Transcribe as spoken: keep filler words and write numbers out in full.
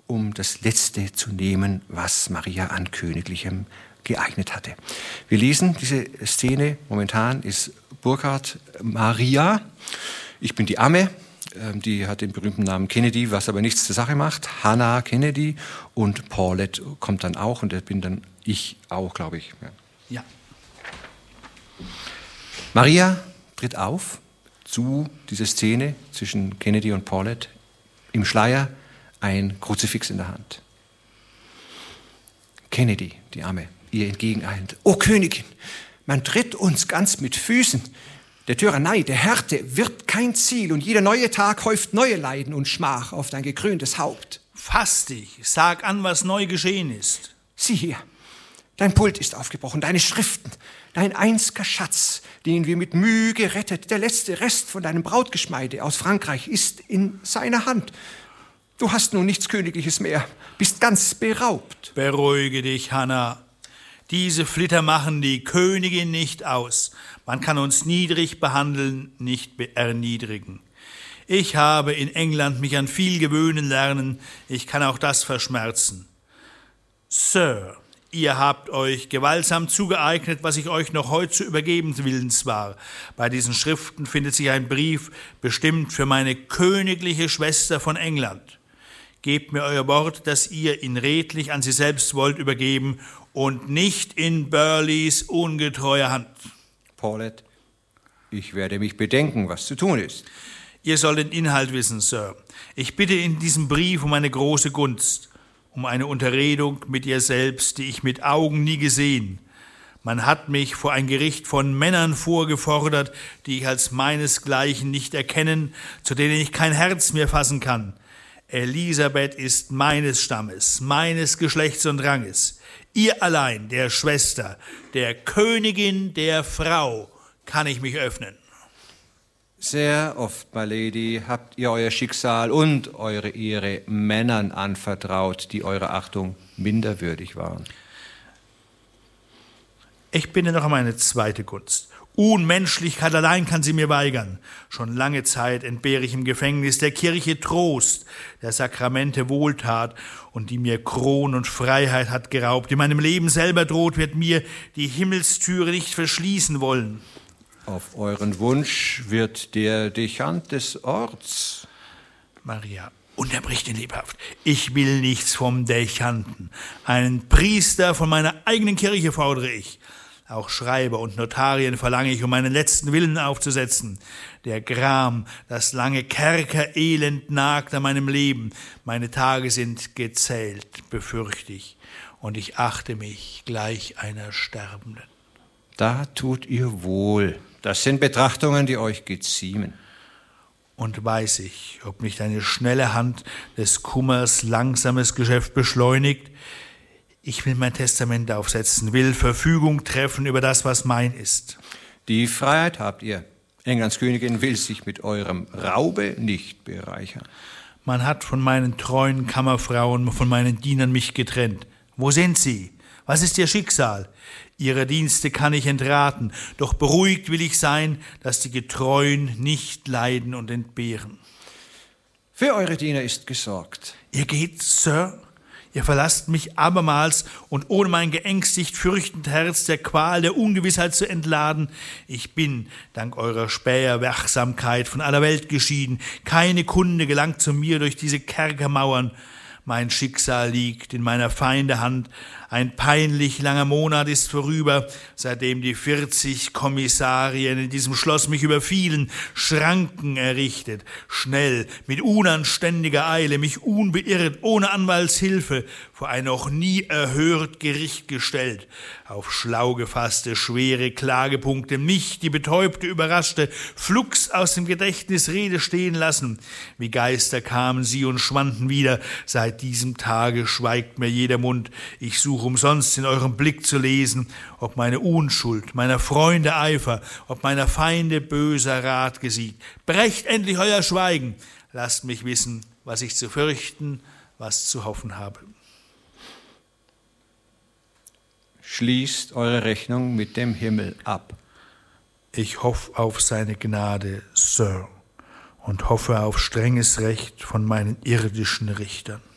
um das Letzte zu nehmen, was Maria an Königlichem geeignet hatte. Wir lesen diese Szene, momentan ist Burkhard Maria, ich bin die Amme, die hat den berühmten Namen Kennedy, was aber nichts zur Sache macht, Hannah Kennedy, und Paulette kommt dann auch, und das bin dann ich auch, glaube ich. Ja. Ja. Maria tritt auf zu dieser Szene zwischen Kennedy und Paulette, im Schleier, ein Kruzifix in der Hand. Kennedy, die Amme, ihr entgegeneilend: O Königin, man tritt uns ganz mit Füßen. Der Tyrannei, der Härte wird kein Ziel, und jeder neue Tag häuft neue Leiden und Schmach auf dein gekröntes Haupt. Fass dich, sag an, was neu geschehen ist. Sieh hier, dein Pult ist aufgebrochen, deine Schriften, dein einziger Schatz, den wir mit Mühe gerettet, der letzte Rest von deinem Brautgeschmeide aus Frankreich, ist in seiner Hand. Du hast nun nichts Königliches mehr, bist ganz beraubt. Beruhige dich, Hannah. Diese Flitter machen die Königin nicht aus. Man kann uns niedrig behandeln, nicht erniedrigen. Ich habe in England mich an viel gewöhnen lernen, ich kann auch das verschmerzen. Sir, ihr habt euch gewaltsam zugeeignet, was ich euch noch heute zu übergeben willens war. Bei diesen Schriften findet sich ein Brief, bestimmt für meine königliche Schwester von England. Gebt mir euer Wort, dass ihr ihn redlich an sie selbst wollt übergeben und nicht in Burleys ungetreuer Hand. Paulette, ich werde mich bedenken, was zu tun ist. Ihr sollt den Inhalt wissen, Sir. Ich bitte in diesem Brief um eine große Gunst, um eine Unterredung mit ihr selbst, die ich mit Augen nie gesehen. Man hat mich vor ein Gericht von Männern vorgefordert, die ich als meinesgleichen nicht erkennen, zu denen ich kein Herz mehr fassen kann. Elisabeth ist meines Stammes, meines Geschlechts und Ranges. Ihr allein, der Schwester, der Königin, der Frau, kann ich mich öffnen. Sehr oft, my Lady, habt ihr euer Schicksal und eure Ehre Männern anvertraut, die eurer Achtung minderwürdig waren. Ich bitte noch um eine zweite Gunst. Unmenschlichkeit allein kann sie mir weigern. Schon lange Zeit entbehre ich im Gefängnis der Kirche Trost, der Sakramente Wohltat, und die mir Kron und Freiheit hat geraubt. In meinem Leben selber droht, wird mir die Himmelstüre nicht verschließen wollen. Auf euren Wunsch wird der Dechant des Orts. Maria unterbricht ihn lebhaft. Ich will nichts vom Dechanten. Einen Priester von meiner eigenen Kirche fordere ich. Auch Schreiber und Notarien verlange ich, um meinen letzten Willen aufzusetzen. Der Gram, das lange Kerkerelend nagt an meinem Leben. Meine Tage sind gezählt, befürchte ich, und ich achte mich gleich einer Sterbenden. Da tut ihr wohl. Das sind Betrachtungen, die euch geziemen. Und weiß ich, ob nicht eine schnelle Hand des Kummers langsames Geschäft beschleunigt. Ich will mein Testament aufsetzen, will Verfügung treffen über das, was mein ist. Die Freiheit habt ihr. Englands Königin will sich mit eurem Raube nicht bereichern. Man hat von meinen treuen Kammerfrauen, von meinen Dienern mich getrennt. Wo sind sie? Was ist ihr Schicksal? Ihre Dienste kann ich entraten, doch beruhigt will ich sein, dass die Getreuen nicht leiden und entbehren. Für eure Diener ist gesorgt. Ihr geht, Sir? Ihr verlasst mich abermals und ohne mein geängstigt, fürchtend Herz der Qual der Ungewissheit zu entladen. Ich bin, dank eurer Späherwachsamkeit, von aller Welt geschieden. Keine Kunde gelangt zu mir durch diese Kerkermauern. Mein Schicksal liegt in meiner Feinde Hand. Ein peinlich langer Monat ist vorüber, seitdem die vierzig Kommissarien in diesem Schloss mich überfielen, Schranken errichtet, schnell, mit unanständiger Eile, mich unbeirrt, ohne Anwaltshilfe, vor ein noch nie erhört Gericht gestellt, auf schlau gefasste, schwere Klagepunkte, mich, die Betäubte, überraschte, flugs aus dem Gedächtnis Rede stehen lassen. Wie Geister kamen sie und schwanden wieder, seit diesem Tage schweigt mir jeder Mund, ich suche umsonst in eurem Blick zu lesen, ob meine Unschuld, meiner Freunde Eifer, ob meiner Feinde böser Rat gesiegt. Brecht endlich euer Schweigen, lasst mich wissen, was ich zu fürchten, was zu hoffen habe. Schließt eure Rechnung mit dem Himmel ab. Ich hoffe auf seine Gnade, Sir, und hoffe auf strenges Recht von meinen irdischen Richtern.